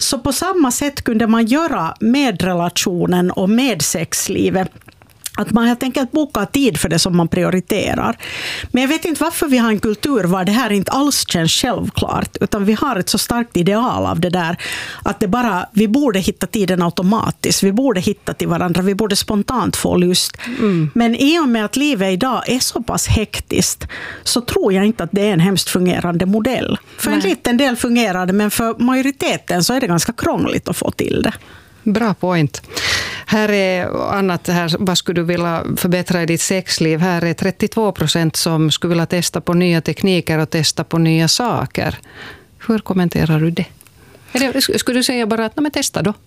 Så på samma sätt kunde man göra med relationen och med sexlivet. Att man helt enkelt bokar tid för det som man prioriterar. Men jag vet inte varför vi har en kultur var det här inte alls känns självklart. Utan vi har ett så starkt ideal av det där. Att det bara, vi borde hitta tiden automatiskt. Vi borde hitta till varandra. Vi borde spontant få lust. Men i och med att livet idag är så pass hektiskt. Så tror jag inte att det är en hemskt fungerande modell. För en liten del fungerar det. Men för majoriteten så är det ganska krångligt att få till det. Bra point. Här är annat här, vad skulle du vilja förbättra i ditt sexliv? Här är 32% som skulle vilja testa på nya tekniker och testa på nya saker. Hur kommenterar du det? Eller skulle du säga bara att men testa då?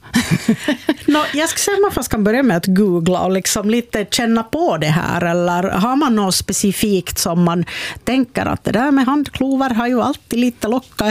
Jag ska säga att man fast kan börja med att googla och liksom lite känna på det här. Eller har man något specifikt som man tänker att det där med handklovar har ju alltid lite locka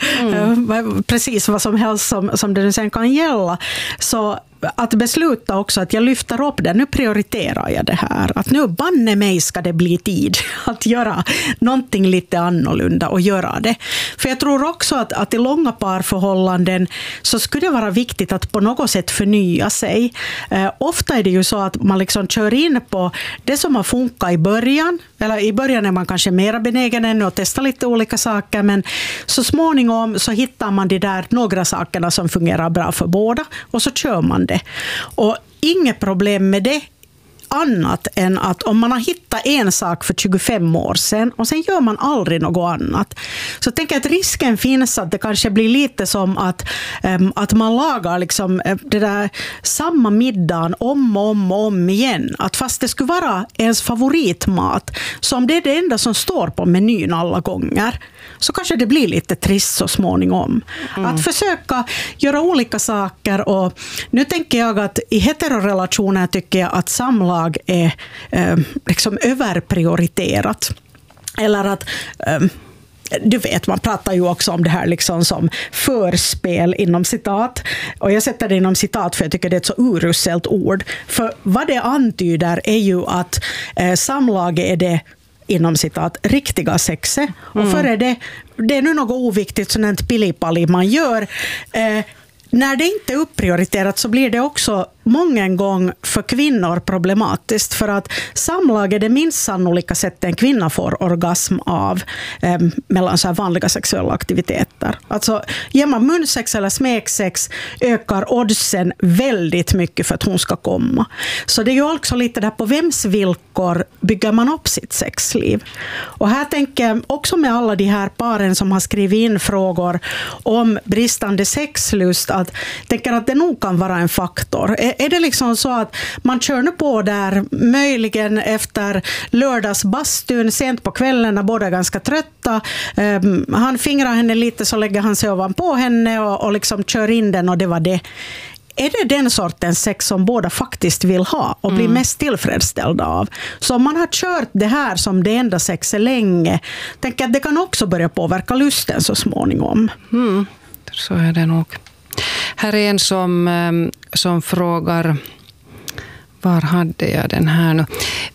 eller precis vad som helst som det sen kan gälla. Så att besluta också att jag lyfter upp det. Nu prioriterar jag det här. Att nu banne mig ska det bli tid att göra någonting lite annorlunda och göra det. För jag tror också att i långa parförhållanden så skulle det vara viktigt att på något sätt förnya sig. Ofta är det ju så att man liksom kör in på det som har funkat i början. Eller i början är man kanske mer benägen ännu att testa lite olika saker. Men så småningom så hittar man de där några sakerna som fungerar bra för båda. Och så kör man det. Och inget problem med det annat än att om man har hittat en sak för 25 år sedan och sen gör man aldrig något annat. Så tänker jag att risken finns att det kanske blir lite som att man lagar liksom det där samma middagen om igen. Att fast det skulle vara ens favoritmat, som det är det enda som står på menyn alla gånger, så kanske det blir lite trist så småningom. Att försöka göra olika saker. Och nu tänker jag att i heterorelationer tycker jag att samlag är liksom överprioriterat. Eller att du vet, man pratar ju också om det här liksom som förspel inom citat. Och jag sätter det inom citat för jag tycker det är ett så urusselt ord. För vad det antyder är ju att samlaget är det inom citat riktiga sexet. Och för det är nu något oviktigt sådant pillipalli man gör. När det inte är upprioriterat så blir det också många gånger för kvinnor problematiskt, för att samlag är det minst sannolika sättet en kvinna får orgasm av mellan så här vanliga sexuella aktiviteter. Alltså ger man munsex eller smeksex ökar oddsen väldigt mycket för att hon ska komma. Så det är ju också lite där på vems villkor bygger man upp sitt sexliv. Och här tänker jag också med alla de här paren som har skrivit in frågor om bristande sexlust, att tänker att det nog kan vara en faktor. Är det liksom så att man kör nu på där möjligen efter lördagsbastun sent på kvällen när båda är ganska trötta. Han fingrar henne lite så lägger han sig ovanpå henne och liksom kör in den och det var det. Är det den sortens sex som båda faktiskt vill ha och blir mest tillfredsställda av? Så om man har kört det här som det enda sexet länge, tänker att det kan också börja påverka lusten så småningom. Så är det nog. Här är en som frågar, var hade jag den här nu?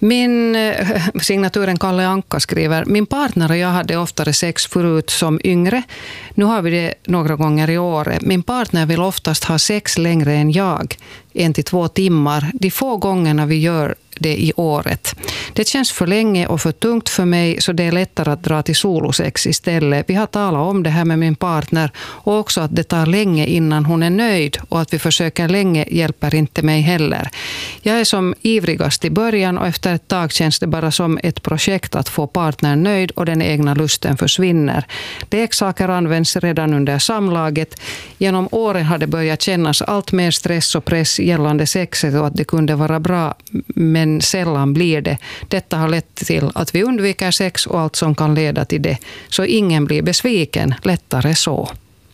Signaturen Kalle Anka skriver, min partner och jag hade oftare sex förut som yngre. Nu har vi det några gånger i året. Min partner vill oftast ha sex längre än jag, 1 till 2 timmar. De få gångerna vi gör det i året. Det känns för länge och för tungt för mig, så det är lättare att dra till solosex istället. Vi har talat om det här med min partner och också att det tar länge innan hon är nöjd, och att vi försöker länge hjälper inte mig heller. Jag är som ivrigast i början och efter ett tag känns det bara som ett projekt att få partnern nöjd och den egna lusten försvinner. Leksaker används redan under samlaget. Genom åren har det börjat kännas allt mer stress och press gällande sexet och att det kunde vara bra, men sällan blir det. Detta har lett till att vi undviker sex och allt som kan leda till det. Så ingen blir besviken, lättare så.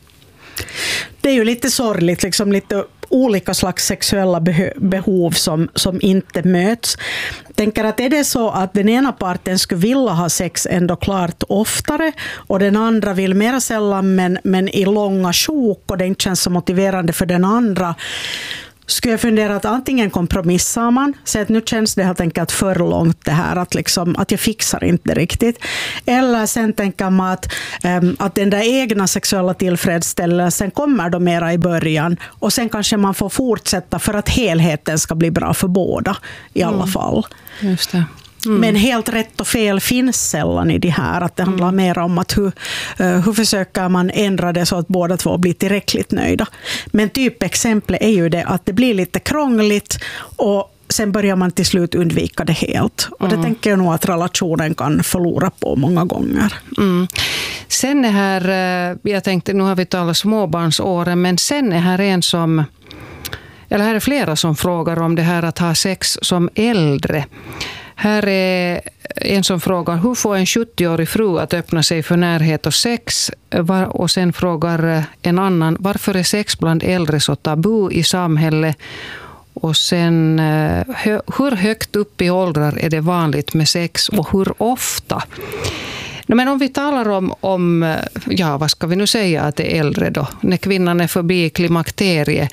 Det är ju lite sorgligt, liksom lite olika slags sexuella behov som inte möts. Tänker att är det så att den ena parten skulle vilja ha sex ändå klart oftare och den andra vill mer sällan men i långa sjok och det inte känns så motiverande för den andra, skulle jag fundera att antingen kompromissar man, så att nu känns det helt enkelt för långt det här att jag fixar inte riktigt. Eller sen tänker man att den där egna sexuella tillfredsställelsen kommer då mera i början och sen kanske man får fortsätta för att helheten ska bli bra för båda i alla fall. Just det. Men helt rätt och fel finns sällan i det här. Att det handlar mer om att hur försöker man ändra det så att båda två blir tillräckligt nöjda. Men typexempel är ju det att det blir lite krångligt och sen börjar man till slut undvika det helt. Och det tänker jag nog att relationen kan förlora på många gånger. Sen är här, jag tänkte, nu har vi talat småbarnsåren, men sen är här en som, eller här är flera som frågar om det här att ha sex som äldre. Här är en som frågar, hur får en 70-årig fru att öppna sig för närhet och sex? Och sen frågar en annan, varför är sex bland äldre så tabu i samhället? Och sen, hur högt upp i åldrar är det vanligt med sex och hur ofta? Men om vi talar om ja, vad ska vi nu säga att det är äldre då, när kvinnan är förbi klimakteriet,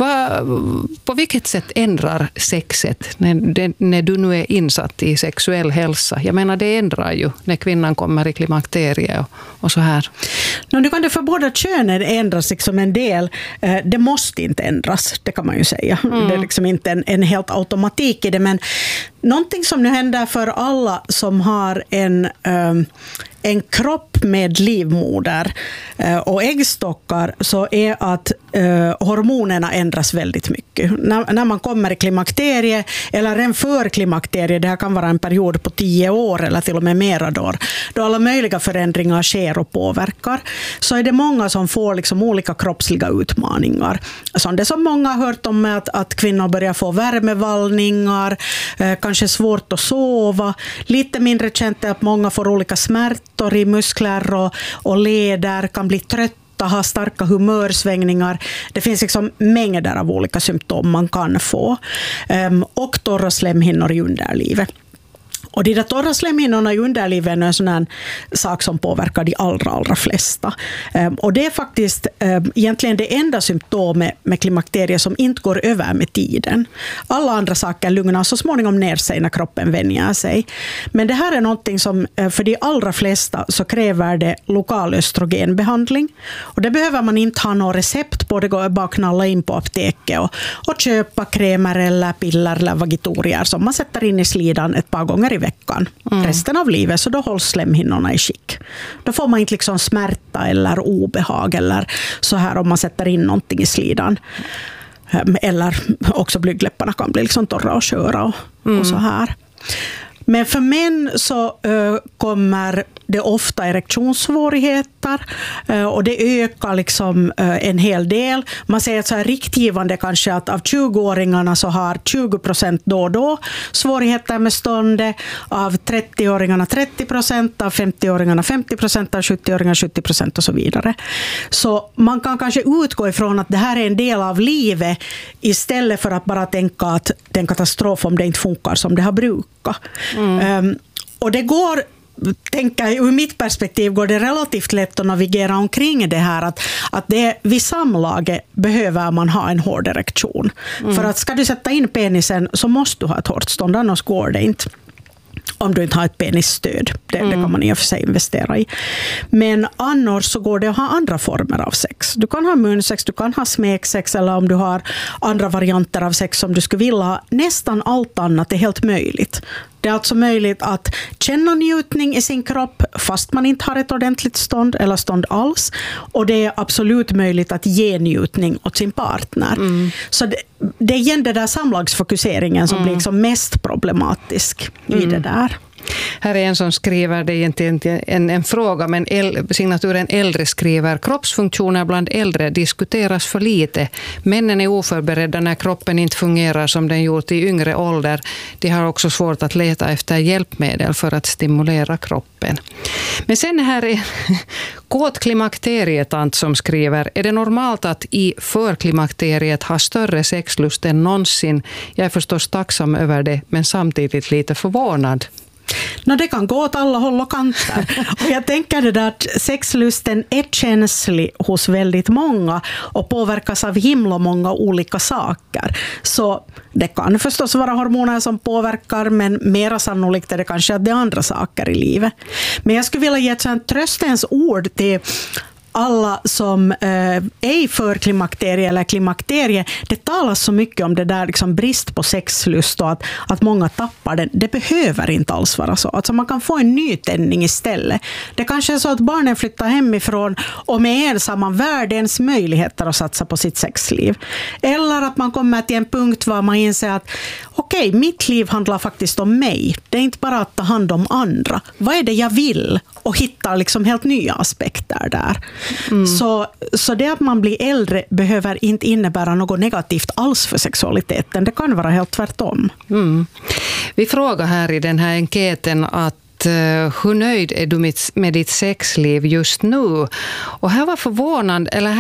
på vilket sätt ändrar sexet när du nu är insatt i sexuell hälsa? Jag menar, det ändrar ju när kvinnan kommer i klimakteriet och så här. Nu kan det för båda könen ändras liksom en del. Det måste inte ändras, det kan man ju säga. Det är liksom inte en helt automatik i det, men någonting som nu händer för alla som har en kropp med livmoder och äggstockar, så är att hormonerna ändras väldigt mycket. När man kommer i klimakteriet eller en för klimakteriet, det här kan vara en period på 10 år eller till och med mera då alla möjliga förändringar sker och påverkar, så är det många som får liksom olika kroppsliga utmaningar. Så det som många har hört om är att kvinnor börjar få värmevallningar, kanske svårt att sova, lite mindre känt är att många får olika smärtor i muskler och leder, kan bli trötta, ha starka humörsvängningar. Det finns liksom mängder av olika symptom man kan få. Och torra slemhinnor i underlivet. Och de där torra slemhinnorna i underlivet är en sån här sak som påverkar de allra flesta. Och det är faktiskt egentligen det enda symptomet med klimakteriet som inte går över med tiden. Alla andra saker lugnar så småningom ner sig när kroppen vänjer sig. Men det här är någonting som för de allra flesta så kräver det lokal östrogenbehandling. Och det behöver man inte ha något recept på. Det går bara att knalla in på apoteket och köpa kremer eller piller eller vagitorier som man sätter in i slidan ett par gånger i veckan. Resten av livet, så då hålls slemhinnorna i skick. Då får man inte liksom smärta eller obehag eller så här om man sätter in någonting i slidan. Eller också blygdläpparna kan bli liksom torra och sköra och så här. Men för män så kommer det ofta erektionssvårigheter och det ökar liksom en hel del. Man säger att så här riktgivande kanske att av 20-åringarna så har 20% då och då svårigheter med ståndet, av 30-åringarna 30%, av 50-åringarna 50%, av 70-åringarna 70% och så vidare. Så man kan kanske utgå ifrån att det här är en del av livet istället för att bara tänka att det är en katastrof om det inte funkar som det har brukat. Och det går, tänker jag, ur mitt perspektiv går det relativt lätt att navigera omkring det här att det vid samlaget behöver man ha en hård erektion. För att ska du sätta in penisen så måste du ha ett hårt stånd, annars går det inte. Om du inte har ett penisstöd. Det kan man i och för sig investera i. Men annars så går det att ha andra former av sex. Du kan ha munsex, du kan ha smeksex, eller om du har andra varianter av sex som du skulle vilja ha. Nästan allt annat är helt möjligt. Det är alltså möjligt att känna njutning i sin kropp fast man inte har ett ordentligt stånd eller stånd alls. Och det är absolut möjligt att ge njutning åt sin partner. Så det är igen det där samlagsfokuseringen som blir liksom mest problematisk i det där. Här är en som skriver, det är inte en fråga, men signaturen äldre skriver: kroppsfunktioner bland äldre diskuteras för lite. Männen är oförberedda när kroppen inte fungerar som den gjort i yngre ålder. De har också svårt att leta efter hjälpmedel för att stimulera kroppen. Men sen här är kåtklimakterietant som skriver: är det normalt att i förklimakteriet ha större sexlust än någonsin? Jag är förstås tacksam över det, men samtidigt lite förvånad. Det kan gå åt alla håll och kanter. Och jag tänker det där att sexlusten är känslig hos väldigt många och påverkas av himla många olika saker. Så det kan förstås vara hormoner som påverkar, men mera sannolikt är det kanske att det är andra saker i livet. Men jag skulle vilja ge ett sånt tröstens ord till alla som är i förklimakterie eller klimakterie. Det talas så mycket om det där liksom brist på sexlust och att många tappar den. Det behöver inte alls vara så. Alltså man kan få en nytändning istället. Det kanske är så att barnen flyttar hemifrån och med ensamma världens möjligheter att satsa på sitt sexliv. Eller att man kommer till en punkt var man inser att okej, mitt liv handlar faktiskt om mig. Det är inte bara att ta hand om andra. Vad är det jag vill? Och hittar liksom helt nya aspekter där. Så det att man blir äldre behöver inte innebära något negativt alls för sexualiteten. Det kan vara helt tvärtom. Vi frågar här i den här enkäten att hur nöjd är du med ditt sexliv just nu? Och här var förvånande, eller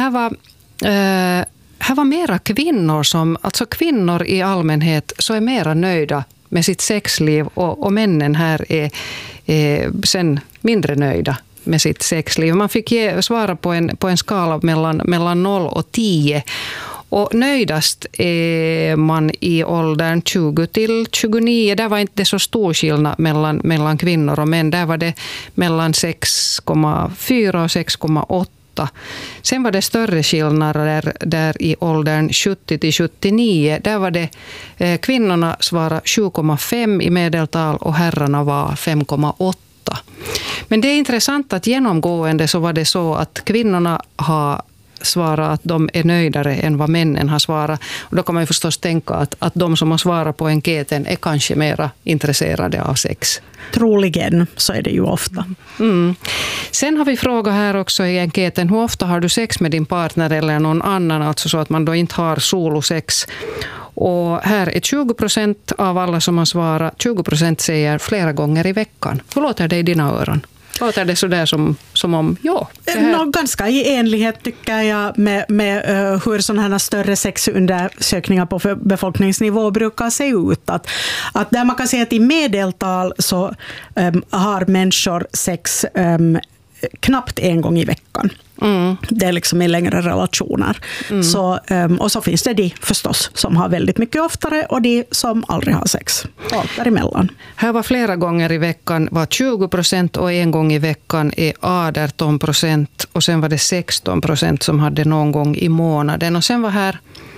här var mera kvinnor alltså kvinnor i allmänhet så är mera nöjda med sitt sexliv och männen här är sen mindre nöjda med sitt sexliv. Man fick svara på en skala mellan 0 och 10. Och nöjdast är man i åldern 20 till 29. Där var inte så stor skillnad mellan kvinnor och män. Där var det mellan 6,4 och 6,8. Sen var det större skillnader där i åldern 70 till 79. Där var det kvinnorna svarade 7,5 i medeltal och herrarna var 5,8. Men det är intressant att genomgående så var det så att kvinnorna har svarat att de är nöjdare än vad männen har svarat. Och då kan man ju förstås tänka att de som har svarat på enkäten är kanske mera intresserade av sex. Troligen, så är det ju ofta. Sen har vi frågat här också i enkäten, hur ofta har du sex med din partner eller någon annan, alltså så att man då inte har solosex. Och här är 20% av alla som har svarat, 20% säger flera gånger i veckan. Hur låter det i dina öron? Låter det sådär som om, ja. Ganska i enlighet tycker jag med hur sådana här större sexundersökningar på befolkningsnivå brukar se ut. Att där man kan säga att i medeltal så har människor sex knappt en gång i veckan. Det är liksom i längre relationer. Och så finns det de förstås som har väldigt mycket oftare och de som aldrig har sex. Allt däremellan. Här var flera gånger i veckan var 20% och en gång i veckan är 18% och sen var det 16% som hade någon gång i månaden. Och sen var här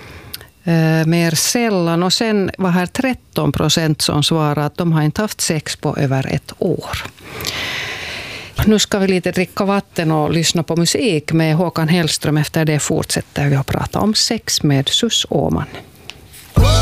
mer sällan och sen var här 13% som svarade att de har inte haft sex på över ett år. Nu ska vi lite dricka vatten och lyssna på musik med Håkan Hellström. Efter det fortsätter vi att prata om sex med Sus Åman.